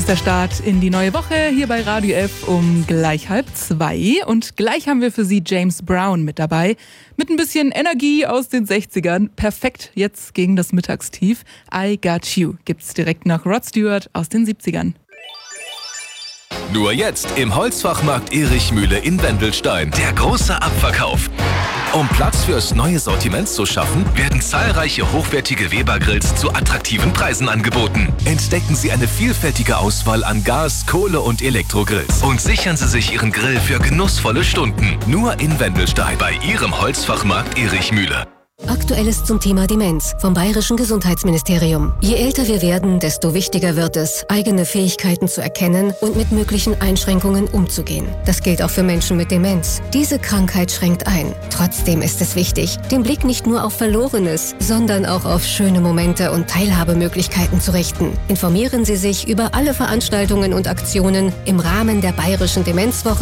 ist der Start in die neue Woche hier bei Radio F um gleich 1:30. Und gleich haben wir für Sie James Brown mit dabei. Mit ein bisschen Energie aus den 60ern. Perfekt jetzt gegen das Mittagstief. I Got You gibt's direkt nach Rod Stewart aus den 70ern. Nur jetzt im Holzfachmarkt Erich Mühle in Wendelstein. Der große Abverkauf. Um Platz fürs neue Sortiment zu schaffen, werden zahlreiche hochwertige Weber-Grills zu attraktiven Preisen angeboten. Entdecken Sie eine vielfältige Auswahl an Gas-, Kohle- und Elektrogrills und sichern Sie sich Ihren Grill für genussvolle Stunden. Nur in Wendelstein bei Ihrem Holzfachmarkt Erich Mühle. Aktuelles zum Thema Demenz vom Bayerischen Gesundheitsministerium. Je älter wir werden, desto wichtiger wird es, eigene Fähigkeiten zu erkennen und mit möglichen Einschränkungen umzugehen. Das gilt auch für Menschen mit Demenz. Diese Krankheit schränkt ein. Trotzdem ist es wichtig, den Blick nicht nur auf Verlorenes, sondern auch auf schöne Momente und Teilhabemöglichkeiten zu richten. Informieren Sie sich über alle Veranstaltungen und Aktionen im Rahmen der Bayerischen Demenzwoche